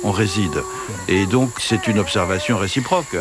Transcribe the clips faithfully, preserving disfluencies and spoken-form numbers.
on réside. Et donc, c'est une observation réciproque.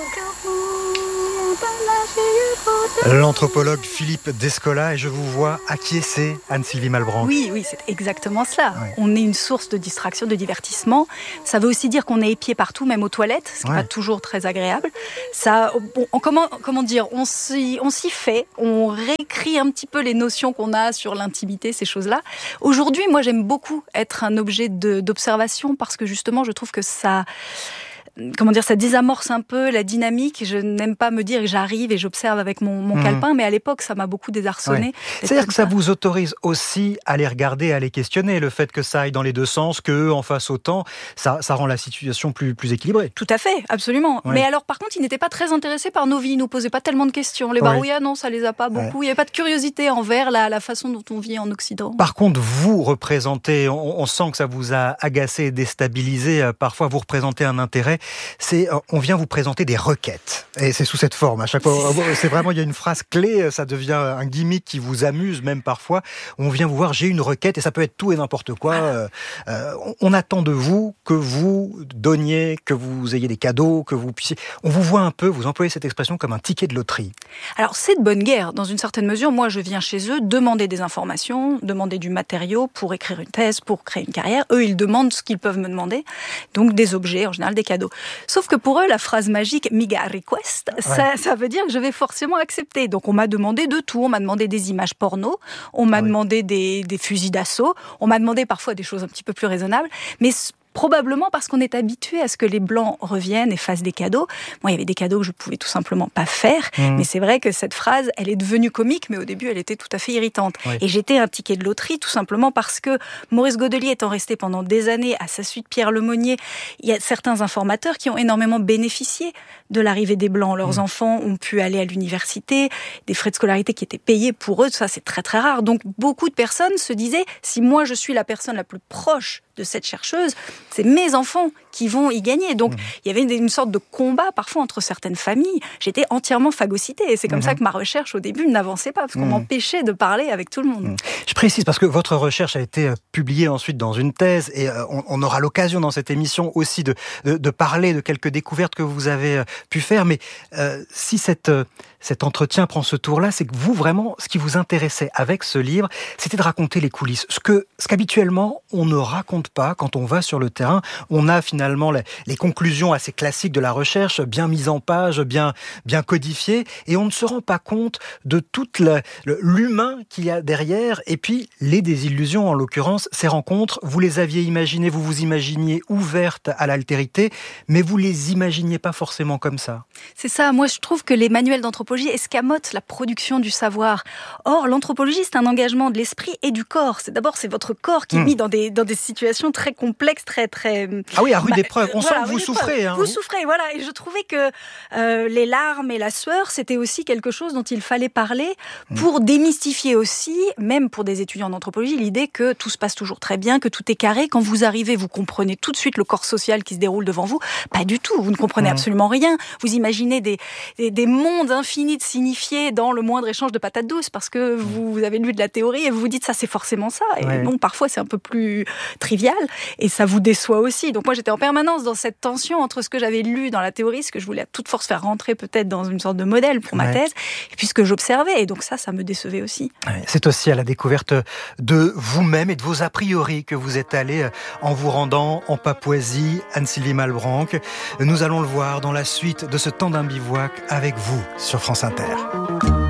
L'anthropologue Philippe Descola, et je vous vois acquiescer, Anne-Sylvie Malbranche. Oui, oui, c'est exactement cela. Ouais. On est une source de distraction, de divertissement. Ça veut aussi dire qu'on est épié partout, même aux toilettes, ce qui n'est Ouais. pas toujours très agréable. Ça, on, on- comment, comment dire, on s'y, on s'y fait, on réécrit un petit peu les notions qu'on a sur l'intimité, ces choses-là. Aujourd'hui, moi, j'aime beaucoup être un objet de, d'observation parce que justement, je trouve que ça... Comment dire, ça désamorce un peu la dynamique. Je n'aime pas me dire que j'arrive et j'observe avec mon, mon Mmh. calepin, mais à l'époque, ça m'a beaucoup désarçonné. Ouais. C'est-à-dire que ça vous autorise aussi à les regarder, à les questionner. Le fait que ça aille dans les deux sens, qu'eux en fassent autant, ça, ça rend la situation plus, plus équilibrée. Tout à fait, absolument. Ouais. Mais alors, par contre, ils n'étaient pas très intéressés par nos vies. Ils nous posaient pas tellement de questions. Les Ouais. barouillas, non, ça les a pas beaucoup. Il n'y avait pas de curiosité envers la, la façon dont on vit en Occident. Par contre, vous représentez, on, on sent que ça vous a agacé, déstabilisé. euh, Parfois, vous représentez un intérêt. C'est, euh, on vient vous présenter des requêtes. Et c'est sous cette forme. À chaque fois, c'est vraiment, il y a une phrase clé. Ça devient un gimmick qui vous amuse même parfois. On vient vous voir, j'ai une requête, et ça peut être tout et n'importe quoi. Euh, euh, on, on attend de vous que vous donniez, que vous ayez des cadeaux, que vous puissiez. On vous voit un peu, vous employez cette expression comme un ticket de loterie. Alors, c'est de bonne guerre. Dans une certaine mesure, moi, je viens chez eux demander des informations, demander du matériau pour écrire une thèse, pour créer une carrière. Eux, ils demandent ce qu'ils peuvent me demander. Donc, des objets, en général, des cadeaux. Sauf que pour eux, la phrase magique « Miga request ouais. », ça, ça veut dire que je vais forcément accepter. Donc, on m'a demandé de tout. On m'a demandé des images porno, on m'a oui. demandé des, des fusils d'assaut, on m'a demandé parfois des choses un petit peu plus raisonnables. Mais probablement parce qu'on est habitué à ce que les Blancs reviennent et fassent des cadeaux. Moi, il y avait des cadeaux que je pouvais tout simplement pas faire. Mmh. Mais c'est vrai que cette phrase, elle est devenue comique, mais au début, elle était tout à fait irritante. Oui. Et j'étais un ticket de loterie, tout simplement parce que Maurice Godelier étant resté pendant des années à sa suite Pierre Lemonnier, il y a certains informateurs qui ont énormément bénéficié de l'arrivée des Blancs. Leurs mmh. enfants ont pu aller à l'université, des frais de scolarité qui étaient payés pour eux. Ça, c'est très, très rare. Donc, beaucoup de personnes se disaient, si moi, je suis la personne la plus proche de cette chercheuse, c'est mes enfants qui vont y gagner. Donc, mmh. il y avait une, une sorte de combat parfois entre certaines familles. J'étais entièrement phagocytée. Et c'est comme mmh. ça que ma recherche, au début, n'avançait pas, parce qu'on mmh. m'empêchait de parler avec tout le monde. Mmh. Je précise, parce que votre recherche a été publiée ensuite dans une thèse, et on, on aura l'occasion dans cette émission aussi de, de, de parler de quelques découvertes que vous avez pu faire. Mais euh, si cette, cet entretien prend ce tour-là, c'est que vous, vraiment, ce qui vous intéressait avec ce livre, c'était de raconter les coulisses. Ce que, ce qu'habituellement, on ne raconte pas quand on va sur le terrain. On a finalement les, les conclusions assez classiques de la recherche, bien mises en page, bien, bien codifiées, et on ne se rend pas compte de toute la, le, l'humain qu'il y a derrière, et puis les désillusions, en l'occurrence, ces rencontres, vous les aviez imaginées, vous vous imaginiez ouvertes à l'altérité, mais vous les imaginiez pas forcément comme ça. C'est ça, moi je trouve que les manuels d'anthropologie escamotent la production du savoir. Or, l'anthropologie, c'est un engagement de l'esprit et du corps. C'est, d'abord, c'est votre corps qui est mmh. mis dans des, dans des situations très complexes, très, très... Ah oui, à rude bah, épreuve. On voilà, sent que vous souffrez. Hein. Vous souffrez, voilà. Et je trouvais que euh, les larmes et la sueur, c'était aussi quelque chose dont il fallait parler pour mmh. démystifier aussi, même pour des étudiants d'anthropologie, l'idée que tout se passe toujours très bien, que tout est carré. Quand vous arrivez, vous comprenez tout de suite le corps social qui se déroule devant vous. Pas du tout. Vous ne comprenez mmh. absolument rien. Vous imaginez des, des, des mondes infinis de signifiés dans le moindre échange de patates douces parce que vous, vous avez lu de la théorie et vous vous dites ça, c'est forcément ça. Et ouais. bon, parfois, c'est un peu plus trivial et ça vous déçoit aussi. Donc moi, j'étais en permanence dans cette tension entre ce que j'avais lu dans la théorie, ce que je voulais à toute force faire rentrer peut-être dans une sorte de modèle pour ma ouais. thèse, et puis ce que j'observais. Et donc ça, ça me décevait aussi. Ouais, c'est aussi à la découverte de vous-même et de vos a priori que vous êtes allé en vous rendant en Papouasie, Anne-Sylvie Malbranche. Nous allons le voir dans la suite de ce temps d'un bivouac avec vous sur France Inter.